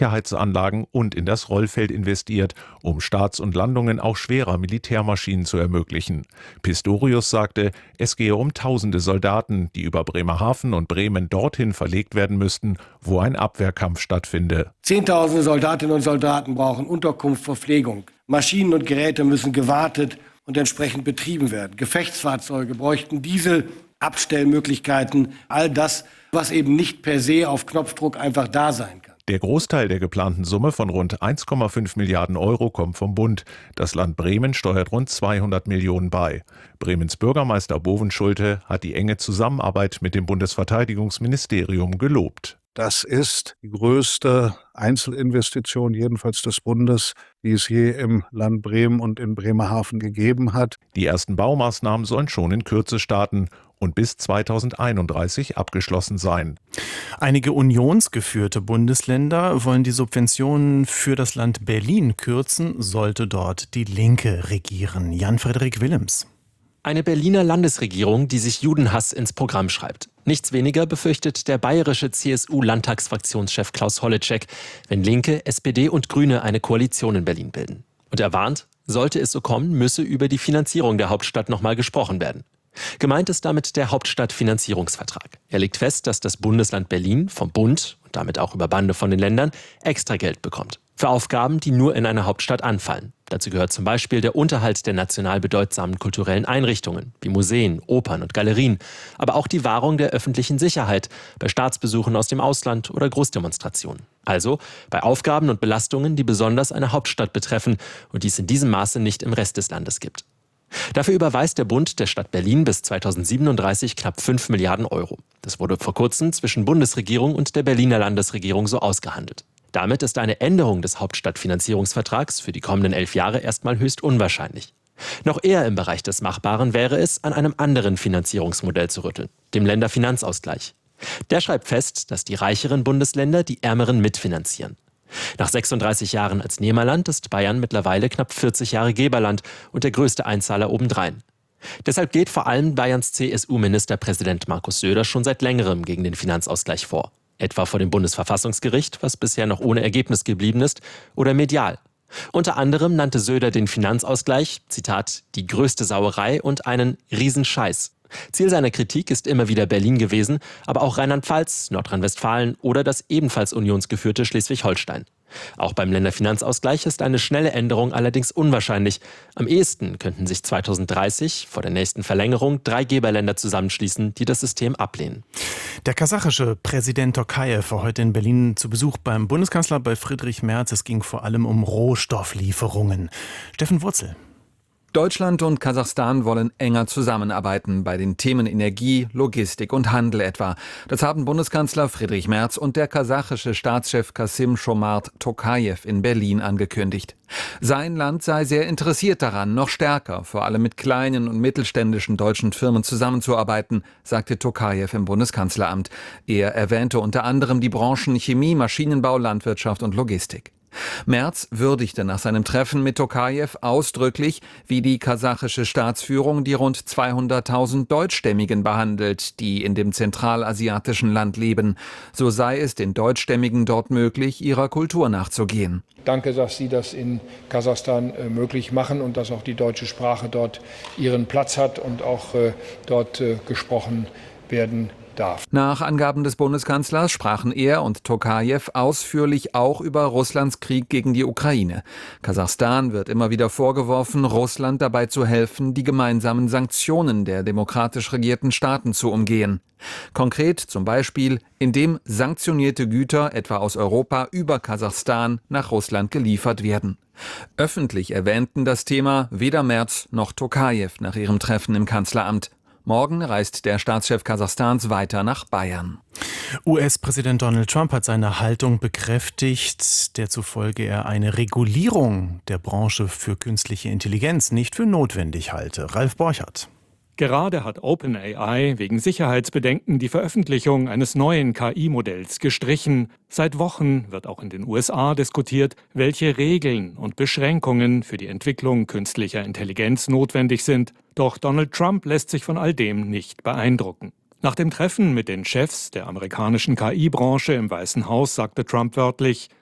Sicherheitsanlagen und in das Rollfeld investiert, um Starts und Landungen auch schwerer Militärmaschinen zu ermöglichen. Pistorius sagte, es gehe um tausende Soldaten, die über Bremerhaven und Bremen dorthin verlegt werden müssten, wo ein Abwehrkampf stattfinde. Zehntausende Soldatinnen und Soldaten brauchen Unterkunft, Verpflegung. Maschinen und Geräte müssen gewartet und entsprechend betrieben werden. Gefechtsfahrzeuge bräuchten Diesel, Abstellmöglichkeiten, all das, was eben nicht per se auf Knopfdruck einfach da sein kann. Der Großteil der geplanten Summe von rund 1,5 Milliarden Euro kommt vom Bund. Das Land Bremen steuert rund 200 Millionen bei. Bremens Bürgermeister Bovenschulte hat die enge Zusammenarbeit mit dem Bundesverteidigungsministerium gelobt. Das ist die größte Einzelinvestition, jedenfalls des Bundes, die es je im Land Bremen und in Bremerhaven gegeben hat. Die ersten Baumaßnahmen sollen schon in Kürze starten und bis 2031 abgeschlossen sein. Einige unionsgeführte Bundesländer wollen die Subventionen für das Land Berlin kürzen, sollte dort die Linke regieren. Jan-Frederik Willems. Eine Berliner Landesregierung, die sich Judenhass ins Programm schreibt. Nichts weniger befürchtet der bayerische CSU-Landtagsfraktionschef Klaus Holleczek, wenn Linke, SPD und Grüne eine Koalition in Berlin bilden. Und er warnt, sollte es so kommen, müsse über die Finanzierung der Hauptstadt nochmal gesprochen werden. Gemeint ist damit der Hauptstadtfinanzierungsvertrag. Er legt fest, dass das Bundesland Berlin vom Bund und damit auch über Bande von den Ländern extra Geld bekommt. Für Aufgaben, die nur in einer Hauptstadt anfallen. Dazu gehört zum Beispiel der Unterhalt der national bedeutsamen kulturellen Einrichtungen, wie Museen, Opern und Galerien, aber auch die Wahrung der öffentlichen Sicherheit bei Staatsbesuchen aus dem Ausland oder Großdemonstrationen. Also bei Aufgaben und Belastungen, die besonders eine Hauptstadt betreffen und die es in diesem Maße nicht im Rest des Landes gibt. Dafür überweist der Bund der Stadt Berlin bis 2037 knapp 5 Milliarden Euro. Das wurde vor kurzem zwischen Bundesregierung und der Berliner Landesregierung so ausgehandelt. Damit ist eine Änderung des Hauptstadtfinanzierungsvertrags für die kommenden 11 Jahre erstmal höchst unwahrscheinlich. Noch eher im Bereich des Machbaren wäre es, an einem anderen Finanzierungsmodell zu rütteln, dem Länderfinanzausgleich. Der schreibt fest, dass die reicheren Bundesländer die ärmeren mitfinanzieren. Nach 36 Jahren als Nehmerland ist Bayern mittlerweile knapp 40 Jahre Geberland und der größte Einzahler obendrein. Deshalb geht vor allem Bayerns CSU-Ministerpräsident Markus Söder schon seit längerem gegen den Finanzausgleich vor. Etwa vor dem Bundesverfassungsgericht, was bisher noch ohne Ergebnis geblieben ist, oder medial. Unter anderem nannte Söder den Finanzausgleich, Zitat, die größte Sauerei und einen Riesenscheiß. Ziel seiner Kritik ist immer wieder Berlin gewesen, aber auch Rheinland-Pfalz, Nordrhein-Westfalen oder das ebenfalls unionsgeführte Schleswig-Holstein. Auch beim Länderfinanzausgleich ist eine schnelle Änderung allerdings unwahrscheinlich. Am ehesten könnten sich 2030 vor der nächsten Verlängerung 3 Geberländer zusammenschließen, die das System ablehnen. Der kasachische Präsident Tokajew war heute in Berlin zu Besuch beim Bundeskanzler, bei Friedrich Merz. Es ging vor allem um Rohstofflieferungen. Steffen Wurzel. Deutschland und Kasachstan wollen enger zusammenarbeiten bei den Themen Energie, Logistik und Handel etwa. Das haben Bundeskanzler Friedrich Merz und der kasachische Staatschef Kassym-Jomart Tokajew in Berlin angekündigt. Sein Land sei sehr interessiert daran, noch stärker, vor allem mit kleinen und mittelständischen deutschen Firmen zusammenzuarbeiten, sagte Tokajew im Bundeskanzleramt. Er erwähnte unter anderem die Branchen Chemie, Maschinenbau, Landwirtschaft und Logistik. Merz würdigte nach seinem Treffen mit Tokajew ausdrücklich, wie die kasachische Staatsführung die rund 200.000 Deutschstämmigen behandelt, die in dem zentralasiatischen Land leben. So sei es den Deutschstämmigen dort möglich, ihrer Kultur nachzugehen. Danke, dass Sie das in Kasachstan möglich machen und dass auch die deutsche Sprache dort ihren Platz hat und auch dort gesprochen werden darf. Nach Angaben des Bundeskanzlers sprachen er und Tokajew ausführlich auch über Russlands Krieg gegen die Ukraine. Kasachstan wird immer wieder vorgeworfen, Russland dabei zu helfen, die gemeinsamen Sanktionen der demokratisch regierten Staaten zu umgehen. Konkret zum Beispiel, indem sanktionierte Güter etwa aus Europa über Kasachstan nach Russland geliefert werden. Öffentlich erwähnten das Thema weder Merz noch Tokajew nach ihrem Treffen im Kanzleramt. Morgen reist der Staatschef Kasachstans weiter nach Bayern. US-Präsident Donald Trump hat seine Haltung bekräftigt, der zufolge er eine Regulierung der Branche für künstliche Intelligenz nicht für notwendig halte. Ralf Borchardt. Gerade hat OpenAI wegen Sicherheitsbedenken die Veröffentlichung eines neuen KI-Modells gestrichen. Seit Wochen wird auch in den USA diskutiert, welche Regeln und Beschränkungen für die Entwicklung künstlicher Intelligenz notwendig sind. Doch Donald Trump lässt sich von all dem nicht beeindrucken. Nach dem Treffen mit den Chefs der amerikanischen KI-Branche im Weißen Haus sagte Trump wörtlich: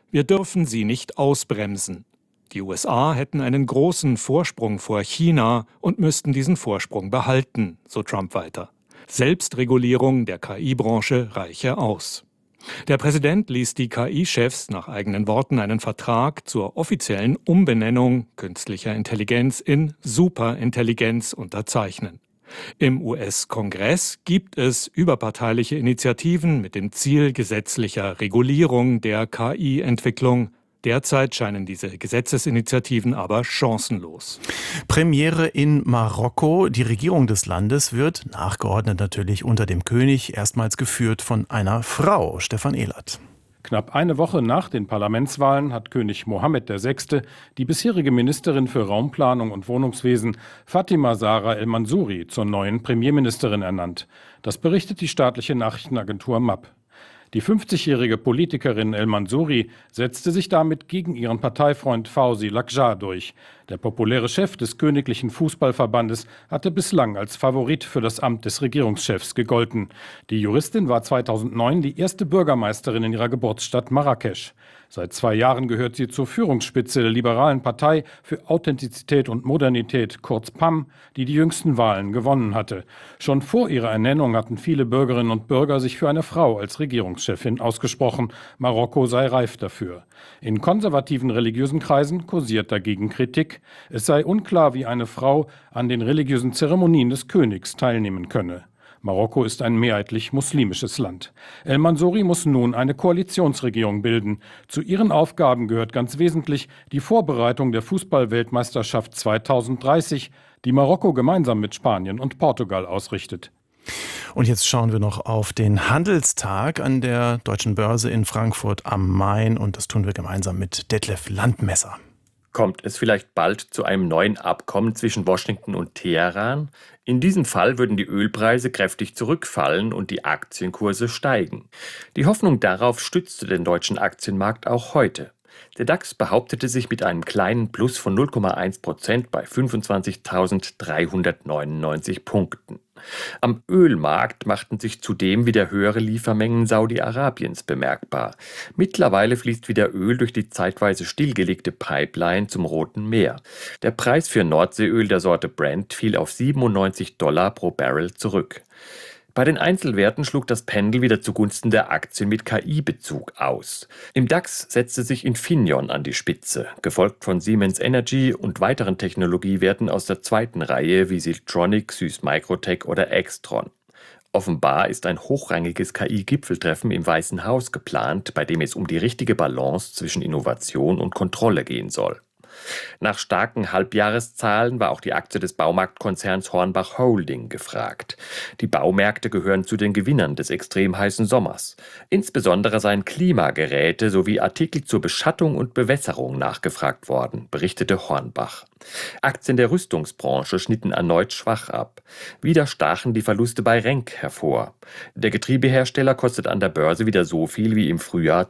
Wir dürfen sie nicht ausbremsen. Die USA hätten einen großen Vorsprung vor China und müssten diesen Vorsprung behalten, so Trump weiter. Selbstregulierung der KI-Branche reiche aus. Der Präsident ließ die KI-Chefs nach eigenen Worten einen Vertrag zur offiziellen Umbenennung künstlicher Intelligenz in Superintelligenz unterzeichnen. Im US-Kongress gibt es überparteiliche Initiativen mit dem Ziel gesetzlicher Regulierung der KI-Entwicklung. Derzeit scheinen diese Gesetzesinitiativen aber chancenlos. Premiere in Marokko. Die Regierung des Landes wird, nachgeordnet natürlich unter dem König, erstmals geführt von einer Frau. Stefan Ehlert. Knapp eine Woche nach den Parlamentswahlen hat König Mohammed VI. Die bisherige Ministerin für Raumplanung und Wohnungswesen Fatima Zahra El-Mansouri zur neuen Premierministerin ernannt. Das berichtet die staatliche Nachrichtenagentur MAP. Die 50-jährige Politikerin El-Mansouri setzte sich damit gegen ihren Parteifreund Fawzi Lakjar durch. Der populäre Chef des Königlichen Fußballverbandes hatte bislang als Favorit für das Amt des Regierungschefs gegolten. Die Juristin war 2009 die erste Bürgermeisterin in ihrer Geburtsstadt Marrakesch. Seit 2 Jahren gehört sie zur Führungsspitze der liberalen Partei für Authentizität und Modernität, kurz PAM, die die jüngsten Wahlen gewonnen hatte. Schon vor ihrer Ernennung hatten viele Bürgerinnen und Bürger sich für eine Frau als Regierungschefin ausgesprochen. Marokko sei reif dafür. In konservativen religiösen Kreisen kursiert dagegen Kritik. Es sei unklar, wie eine Frau an den religiösen Zeremonien des Königs teilnehmen könne. Marokko ist ein mehrheitlich muslimisches Land. El-Mansouri muss nun eine Koalitionsregierung bilden. Zu ihren Aufgaben gehört ganz wesentlich die Vorbereitung der Fußball-Weltmeisterschaft 2030, die Marokko gemeinsam mit Spanien und Portugal ausrichtet. Und jetzt schauen wir noch auf den Handelstag an der Deutschen Börse in Frankfurt am Main. Und das tun wir gemeinsam mit Detlef Landmesser. Kommt es vielleicht bald zu einem neuen Abkommen zwischen Washington und Teheran? In diesem Fall würden die Ölpreise kräftig zurückfallen und die Aktienkurse steigen. Die Hoffnung darauf stützte den deutschen Aktienmarkt auch heute. Der DAX behauptete sich mit einem kleinen Plus von 0,1% bei 25.399 Punkten. Am Ölmarkt machten sich zudem wieder höhere Liefermengen Saudi-Arabiens bemerkbar. Mittlerweile fließt wieder Öl durch die zeitweise stillgelegte Pipeline zum Roten Meer. Der Preis für Nordseeöl der Sorte Brent fiel auf $97 pro Barrel zurück. Bei den Einzelwerten schlug das Pendel wieder zugunsten der Aktien mit KI-Bezug aus. Im DAX setzte sich Infineon an die Spitze, gefolgt von Siemens Energy und weiteren Technologiewerten aus der zweiten Reihe wie Siltronic, SÜSS MicroTec oder Extron. Offenbar ist ein hochrangiges KI-Gipfeltreffen im Weißen Haus geplant, bei dem es um die richtige Balance zwischen Innovation und Kontrolle gehen soll. Nach starken Halbjahreszahlen war auch die Aktie des Baumarktkonzerns Hornbach Holding gefragt. Die Baumärkte gehören zu den Gewinnern des extrem heißen Sommers. Insbesondere seien Klimageräte sowie Artikel zur Beschattung und Bewässerung nachgefragt worden, berichtete Hornbach. Aktien der Rüstungsbranche schnitten erneut schwach ab. Wieder stachen die Verluste bei Renk hervor. Der Getriebehersteller kostet an der Börse wieder so viel wie im Frühjahr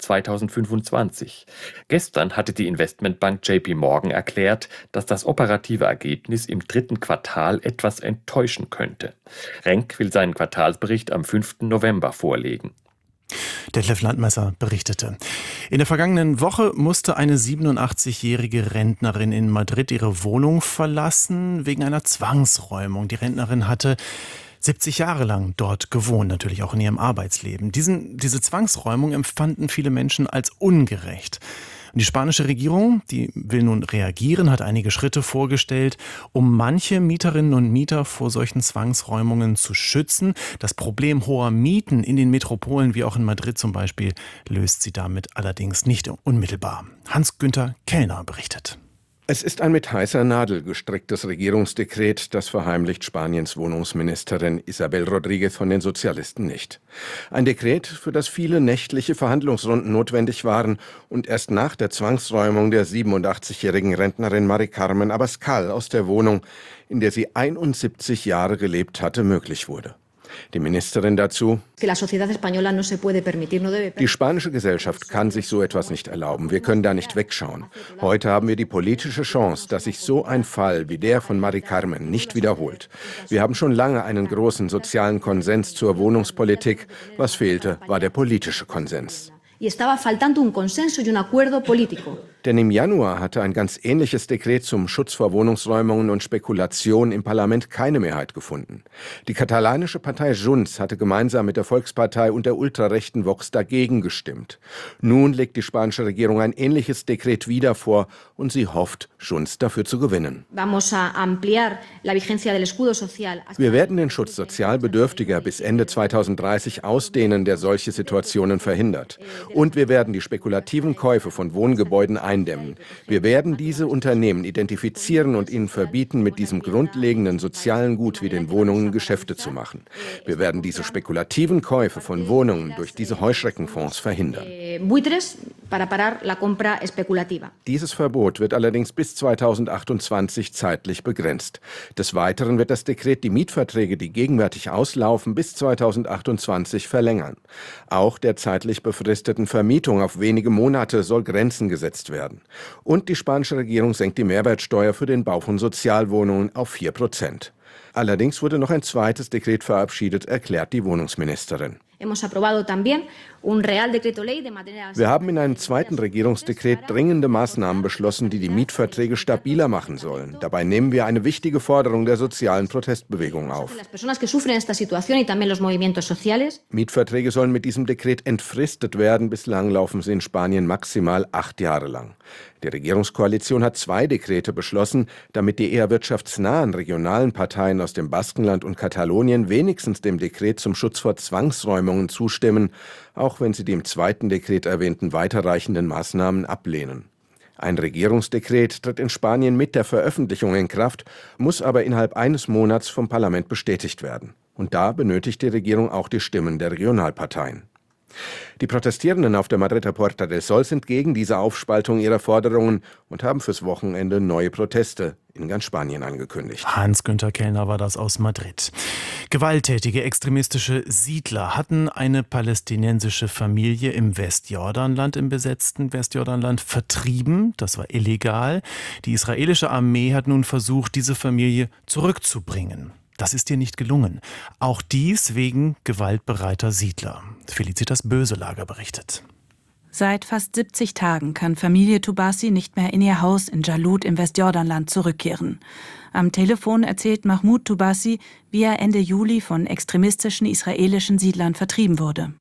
2025. Gestern hatte die Investmentbank JP Morgan erklärt, dass das operative Ergebnis im 3. Quartal etwas enttäuschen könnte. Renk will seinen Quartalsbericht am 5. November vorlegen. Detlef Landmesser berichtete. In der vergangenen Woche musste eine 87-jährige Rentnerin in Madrid ihre Wohnung verlassen wegen einer Zwangsräumung. Die Rentnerin hatte 70 Jahre lang dort gewohnt, natürlich auch in ihrem Arbeitsleben. Diese Zwangsräumung empfanden viele Menschen als ungerecht. Und die spanische Regierung, die will nun reagieren, hat einige Schritte vorgestellt, um manche Mieterinnen und Mieter vor solchen Zwangsräumungen zu schützen. Das Problem hoher Mieten in den Metropolen, wie auch in Madrid zum Beispiel, löst sie damit allerdings nicht unmittelbar. Hans-Günther Kellner berichtet. Es ist ein mit heißer Nadel gestricktes Regierungsdekret, das verheimlicht Spaniens Wohnungsministerin Isabel Rodríguez von den Sozialisten nicht. Ein Dekret, für das viele nächtliche Verhandlungsrunden notwendig waren und erst nach der Zwangsräumung der 87-jährigen Rentnerin Mari Carmen Abascal aus der Wohnung, in der sie 71 Jahre gelebt hatte, möglich wurde. Die Ministerin dazu: Die spanische Gesellschaft kann sich so etwas nicht erlauben. Wir können da nicht wegschauen. Heute haben wir die politische Chance, dass sich so ein Fall wie der von Mari Carmen nicht wiederholt. Wir haben schon lange einen großen sozialen Konsens zur Wohnungspolitik. Was fehlte, war der politische Konsens. y estaba faltando un consenso y un acuerdo político. Denn im Januar hatte ein ganz ähnliches Dekret zum Schutz vor Wohnungsräumungen und Spekulation im Parlament keine Mehrheit gefunden. Die katalanische Partei Junts hatte gemeinsam mit der Volkspartei und der ultrarechten Vox dagegen gestimmt. Nun legt die spanische Regierung ein ähnliches Dekret wieder vor und sie hofft, Junts dafür zu gewinnen. Wir werden den Schutz Sozialbedürftiger bis Ende 2030 ausdehnen, der solche Situationen verhindert. Und wir werden die spekulativen Käufe von Wohngebäuden eindämmen. Wir werden diese Unternehmen identifizieren und ihnen verbieten, mit diesem grundlegenden sozialen Gut wie den Wohnungen Geschäfte zu machen. Wir werden diese spekulativen Käufe von Wohnungen durch diese Heuschreckenfonds verhindern. Dieses Verbot wird allerdings bis 2028 zeitlich begrenzt. Des Weiteren wird das Dekret die Mietverträge, die gegenwärtig auslaufen, bis 2028 verlängern. Auch der zeitlich befristeten Vermietung auf wenige Monate soll Grenzen gesetzt werden. Und die spanische Regierung senkt die Mehrwertsteuer für den Bau von Sozialwohnungen auf 4%. Allerdings wurde noch ein zweites Dekret verabschiedet, erklärt die Wohnungsministerin. Wir haben in einem zweiten Regierungsdekret dringende Maßnahmen beschlossen, die die Mietverträge stabiler machen sollen. Dabei nehmen wir eine wichtige Forderung der sozialen Protestbewegung auf. Mietverträge sollen mit diesem Dekret entfristet werden. Bislang laufen sie in Spanien maximal 8 Jahre lang. Die Regierungskoalition hat 2 Dekrete beschlossen, damit die eher wirtschaftsnahen regionalen Parteien aus dem Baskenland und Katalonien wenigstens dem Dekret zum Schutz vor Zwangsräumungen zustimmen, auch wenn sie die im zweiten Dekret erwähnten weiterreichenden Maßnahmen ablehnen. Ein Regierungsdekret tritt in Spanien mit der Veröffentlichung in Kraft, muss aber innerhalb eines Monats vom Parlament bestätigt werden. Und da benötigt die Regierung auch die Stimmen der Regionalparteien. Die Protestierenden auf der Madrider Puerta del Sol sind gegen diese Aufspaltung ihrer Forderungen und haben fürs Wochenende neue Proteste in ganz Spanien angekündigt. Hans-Günther Kellner war das aus Madrid. Gewalttätige extremistische Siedler hatten eine palästinensische Familie im Westjordanland, im besetzten Westjordanland, vertrieben. Das war illegal. Die israelische Armee hat nun versucht, diese Familie zurückzubringen. Das ist ihr nicht gelungen. Auch dies wegen gewaltbereiter Siedler. Felicitas Böselager berichtet. Seit fast 70 Tagen kann Familie Toubasi nicht mehr in ihr Haus in Jalut im Westjordanland zurückkehren. Am Telefon erzählt Mahmoud Toubasi, wie er Ende Juli von extremistischen israelischen Siedlern vertrieben wurde.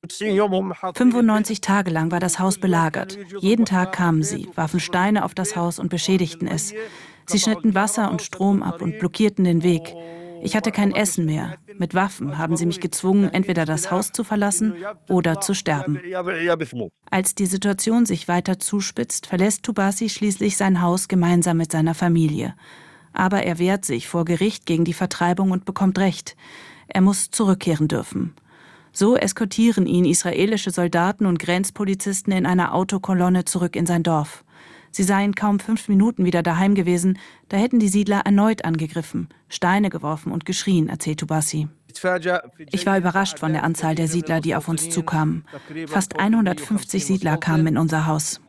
95 Tage lang war das Haus belagert. Jeden Tag kamen sie, warfen Steine auf das Haus und beschädigten es. Sie schnitten Wasser und Strom ab und blockierten den Weg. Ich hatte kein Essen mehr. Mit Waffen haben sie mich gezwungen, entweder das Haus zu verlassen oder zu sterben. Als die Situation sich weiter zuspitzt, verlässt Toubasi schließlich sein Haus gemeinsam mit seiner Familie. Aber er wehrt sich vor Gericht gegen die Vertreibung und bekommt Recht. Er muss zurückkehren dürfen. So eskortieren ihn israelische Soldaten und Grenzpolizisten in einer Autokolonne zurück in sein Dorf. Sie seien kaum 5 Minuten wieder daheim gewesen, da hätten die Siedler erneut angegriffen, Steine geworfen und geschrien, erzählt Toubasi. Ich war überrascht von der Anzahl der Siedler, die auf uns zukamen. Fast 150 Siedler kamen in unser Haus.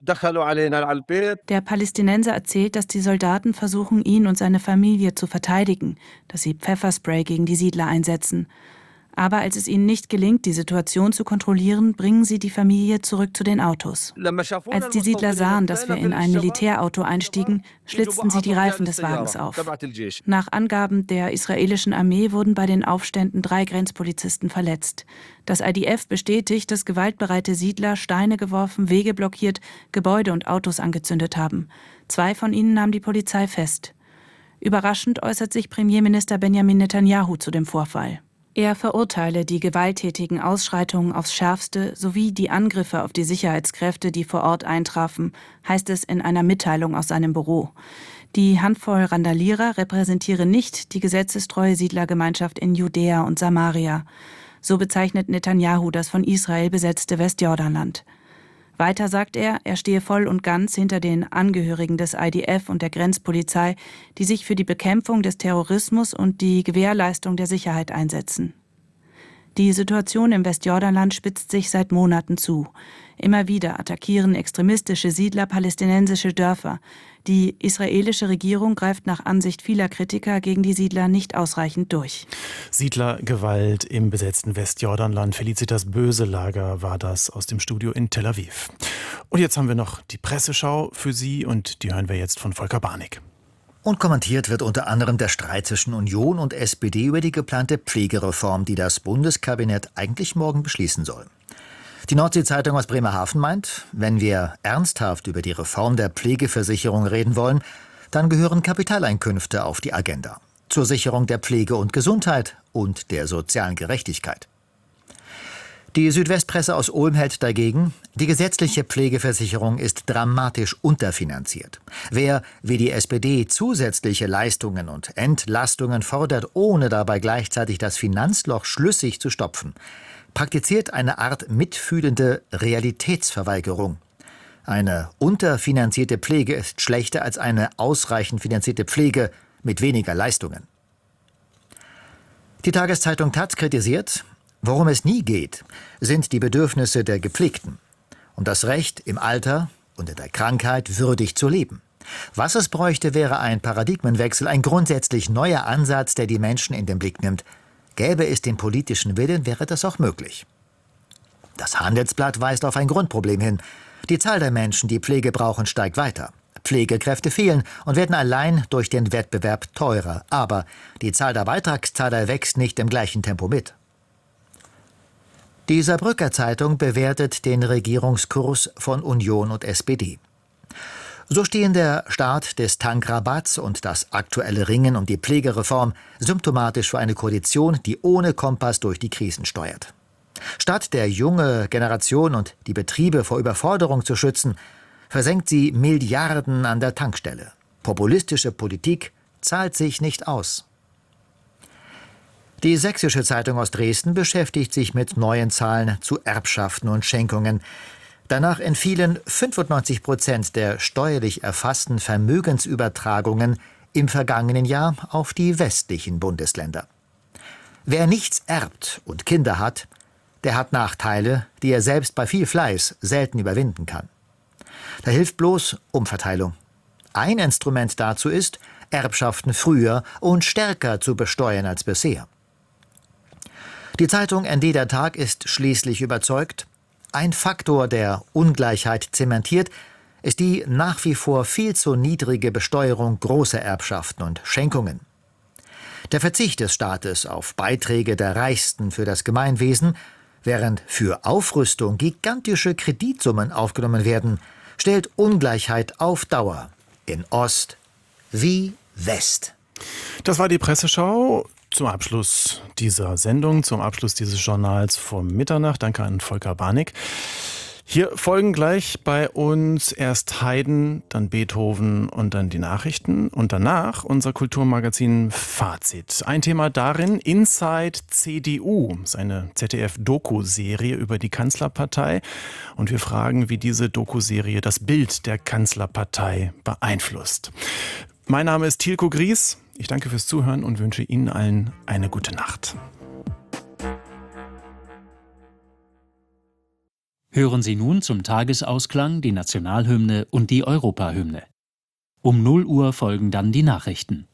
Der Palästinenser erzählt, dass die Soldaten versuchen, ihn und seine Familie zu verteidigen, dass sie Pfefferspray gegen die Siedler einsetzen. Aber als es ihnen nicht gelingt, die Situation zu kontrollieren, bringen sie die Familie zurück zu den Autos. Als die Siedler sahen, dass wir in ein Militärauto einstiegen, schlitzten sie die Reifen des Wagens auf. Nach Angaben der israelischen Armee wurden bei den Aufständen 3 Grenzpolizisten verletzt. Das IDF bestätigt, dass gewaltbereite Siedler Steine geworfen, Wege blockiert, Gebäude und Autos angezündet haben. 2 von ihnen nahm die Polizei fest. Überraschend äußert sich Premierminister Benjamin Netanyahu zu dem Vorfall. Er verurteile die gewalttätigen Ausschreitungen aufs Schärfste sowie die Angriffe auf die Sicherheitskräfte, die vor Ort eintrafen, heißt es in einer Mitteilung aus seinem Büro. Die Handvoll Randalierer repräsentiere nicht die gesetzestreue Siedlergemeinschaft in Judäa und Samaria. So bezeichnet Netanyahu das von Israel besetzte Westjordanland. Weiter sagt er stehe voll und ganz hinter den Angehörigen des IDF und der Grenzpolizei, die sich für die Bekämpfung des Terrorismus und die Gewährleistung der Sicherheit einsetzen. Die Situation im Westjordanland spitzt sich seit Monaten zu. Immer wieder attackieren extremistische Siedler palästinensische Dörfer. Die israelische Regierung greift nach Ansicht vieler Kritiker gegen die Siedler nicht ausreichend durch. Siedlergewalt im besetzten Westjordanland. Felicitas Böselager war das aus dem Studio in Tel Aviv. Und jetzt haben wir noch die Presseschau für Sie und die hören wir jetzt von Volker Barnig. Und kommentiert wird unter anderem der Streit zwischen Union und SPD über die geplante Pflegereform, die das Bundeskabinett eigentlich morgen beschließen soll. Die Nordsee-Zeitung aus Bremerhaven meint, wenn wir ernsthaft über die Reform der Pflegeversicherung reden wollen, dann gehören Kapitaleinkünfte auf die Agenda. Zur Sicherung der Pflege und Gesundheit und der sozialen Gerechtigkeit. Die Südwestpresse aus Ulm hält dagegen, die gesetzliche Pflegeversicherung ist dramatisch unterfinanziert. Wer, wie die SPD, zusätzliche Leistungen und Entlastungen fordert, ohne dabei gleichzeitig das Finanzloch schlüssig zu stopfen, praktiziert eine Art mitfühlende Realitätsverweigerung. Eine unterfinanzierte Pflege ist schlechter als eine ausreichend finanzierte Pflege mit weniger Leistungen. Die Tageszeitung taz kritisiert, worum es nie geht, sind die Bedürfnisse der Gepflegten und das Recht, im Alter und in der Krankheit würdig zu leben. Was es bräuchte, wäre ein Paradigmenwechsel, ein grundsätzlich neuer Ansatz, der die Menschen in den Blick nimmt. Gäbe es den politischen Willen, wäre das auch möglich. Das Handelsblatt weist auf ein Grundproblem hin. Die Zahl der Menschen, die Pflege brauchen, steigt weiter. Pflegekräfte fehlen und werden allein durch den Wettbewerb teurer. Aber die Zahl der Beitragszahler wächst nicht im gleichen Tempo mit. Die Saarbrücker Zeitung bewertet den Regierungskurs von Union und SPD. So stehen der Start des Tankrabatts und das aktuelle Ringen um die Pflegereform symptomatisch für eine Koalition, die ohne Kompass durch die Krisen steuert. Statt der junge Generation und die Betriebe vor Überforderung zu schützen, versenkt sie Milliarden an der Tankstelle. Populistische Politik zahlt sich nicht aus. Die Sächsische Zeitung aus Dresden beschäftigt sich mit neuen Zahlen zu Erbschaften und Schenkungen. Danach entfielen 95% der steuerlich erfassten Vermögensübertragungen im vergangenen Jahr auf die westlichen Bundesländer. Wer nichts erbt und Kinder hat, der hat Nachteile, die er selbst bei viel Fleiß selten überwinden kann. Da hilft bloß Umverteilung. Ein Instrument dazu ist, Erbschaften früher und stärker zu besteuern als bisher. Die Zeitung ND der Tag ist schließlich überzeugt, ein Faktor, der Ungleichheit zementiert, ist die nach wie vor viel zu niedrige Besteuerung großer Erbschaften und Schenkungen. Der Verzicht des Staates auf Beiträge der Reichsten für das Gemeinwesen, während für Aufrüstung gigantische Kreditsummen aufgenommen werden, stellt Ungleichheit auf Dauer in Ost wie West. Das war die Presseschau. Zum Abschluss dieser Sendung, zum Abschluss dieses Journals vor Mitternacht. Danke an Volker Barnig. Hier folgen gleich bei uns erst Haydn, dann Beethoven und dann die Nachrichten und danach unser Kulturmagazin Fazit. Ein Thema darin, Inside CDU, seine ZDF-Doku-Serie über die Kanzlerpartei. Und wir fragen, wie diese Doku-Serie das Bild der Kanzlerpartei beeinflusst. Mein Name ist Tilko Gries. Ich danke fürs Zuhören und wünsche Ihnen allen eine gute Nacht. Hören Sie nun zum Tagesausklang die Nationalhymne und die Europahymne. Um 0 Uhr folgen dann die Nachrichten.